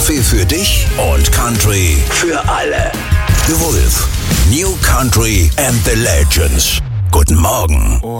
Kaffee für dich und Country für alle. The Wolf. New Country and the Legends. Guten Morgen.